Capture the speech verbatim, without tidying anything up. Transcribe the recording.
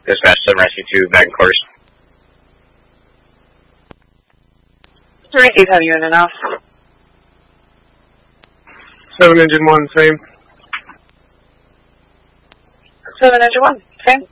Dispatch seven Rescue two, back in course. three eight, have you in and out? seven engine one, same. seven engine one, same.